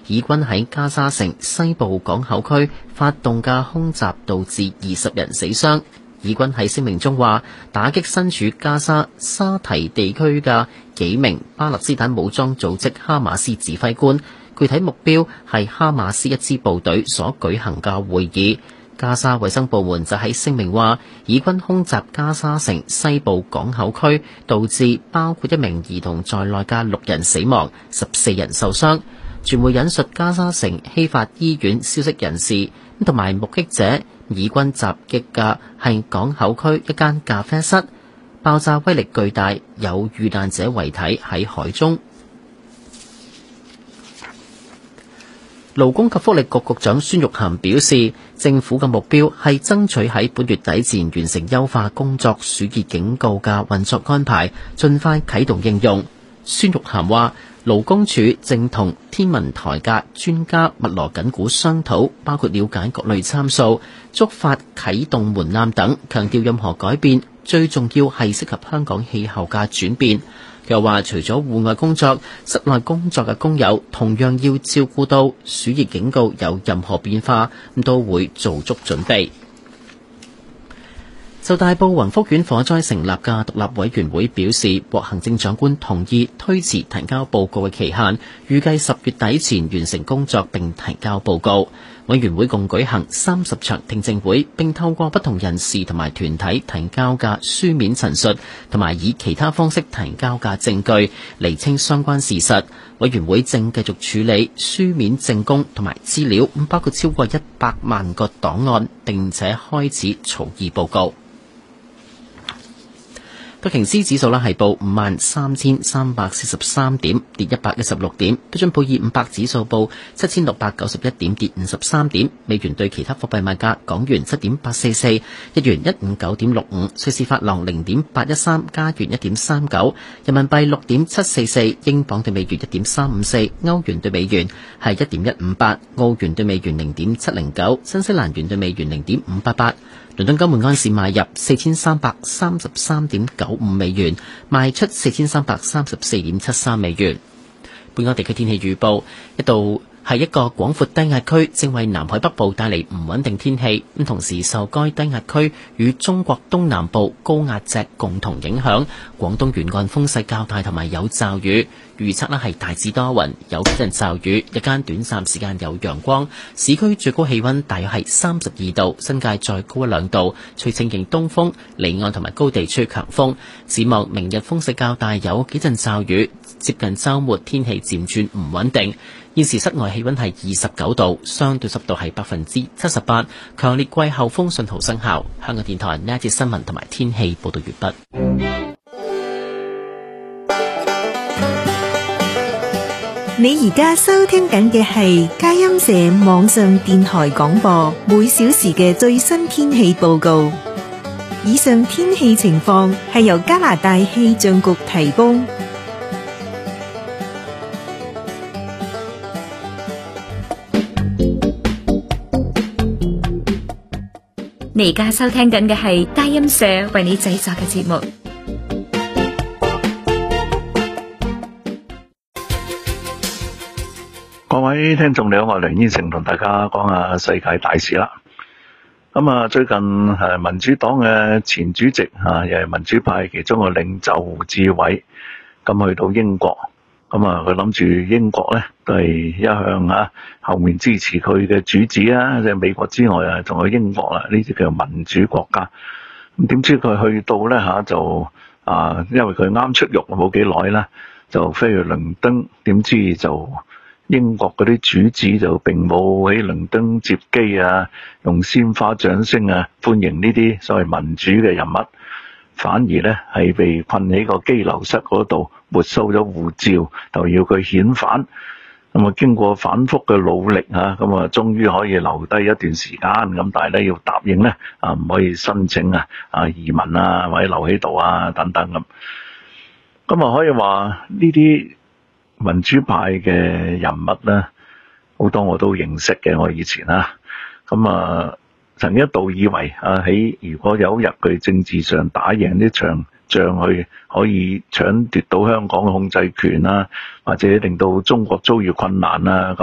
以軍喺加沙城西部港口區發動嘅空襲導致20人死傷。以軍喺聲明中話，打擊身處加沙沙提地區嘅幾名巴勒斯坦武裝組織哈馬斯指揮官，具體目標係哈馬斯一支部隊所舉行嘅會議。加沙衛生部門就喺聲明話，以軍空襲加沙城西部港口區，導致包括一名兒童在內嘅6人死亡，14人受傷。傳媒引述加沙城希法醫院消息人士同埋目擊者，以軍襲擊嘅係港口區一間咖啡室，爆炸威力巨大，有遇難者遺體喺海中。勞工及福利局局長孫玉菡表示，政府嘅目標係爭取喺本月底前完成優化工作暑熱警告嘅運作安排，盡快啟動應用。孫玉菡話，勞工處正同天文台嘅專家密鑼緊鼓商討，包括了解各類參數、觸發啟動門檻等，強調任何改變最重要係適合香港氣候嘅轉變。又話，除咗戶外工作，室內工作嘅工友同樣要照顧到暑熱警告有任何變化，都會做足準備。就大埔宏福苑火災成立嘅獨立委員會表示，獲行政長官同意推遲提交報告嘅期限，預計10月底前完成工作並提交報告。委員會共舉行30場聽證會，並透過不同人士同埋團體提交嘅書面陳述同埋以其他方式提交嘅證據，釐清相關事實。委員會正繼續處理書面證供同埋資料，包括超過100萬個檔案，並且開始草擬報告。道瓊斯指數係報53,343點，跌116點。標準普爾500指數報7,691點，跌53點。美元對其他貨幣賣價：港元7.844，日元159.65，瑞士法郎0.813，加元1.39，人民幣6.744，英鎊對美元1.354，歐元對美元係1.158，澳元對美元0.709，新西蘭元對美元0.588。倫敦金每安士買入4333.95美元，賣出4334.73美元。本港地區天氣預報，係一個廣闊低壓區正為南海北部帶嚟唔穩定天氣，咁同時受該低壓區與中國東南部高壓脊共同影響，廣東沿岸風勢較大同埋有驟雨。預測係大致多雲，有幾陣驟雨，日間短暫時間有陽光。市區最高氣溫大約係32度，新界再高1-2度，吹清勁東風，離岸同埋高地吹強風。展望明日風勢較大，有幾陣驟雨，接近週末天氣漸轉唔穩定。現時室外氣溫係29度，相對濕度係78%，強烈季候風信號生效。香港電台呢一節新聞同埋天氣報道完畢。 你而家收聽緊嘅係佳音社網上電台廣播，每小時嘅最新天氣報告。以上天氣情況係由加拿大氣象局提供。你而家收聽緊嘅係佳音社為你製作嘅節目。 各位聽眾你好，我係梁燕成，同大家講下世界大事啦。最近民主黨嘅前主席又係民主派其中個領袖胡志偉咁去到英國，佢諗住英國咧都係一向後面支持佢嘅主子啊，即係美國之外仲有英國啦，呢啲叫民主國家。咁點知佢去到咧就因為佢啱出獄冇幾耐啦，就飛去倫敦，點知就英國嗰啲主子就並冇喺倫敦接機用鮮花掌聲歡迎呢啲所謂民主嘅人物，反而咧係被困喺個羈留室嗰度，沒收咗護照，就要佢遣返。經過反覆嘅努力終於可以留低一段時間，但係咧要答應咧唔可以申請移民或者留喺度等等咁。可以話呢啲民主派嘅人物咧，好多我都認識嘅。我以前曾經一度以為如果有一日佢政治上打贏呢場仗，去可以搶奪到香港嘅控制權或者令到中國遭遇困難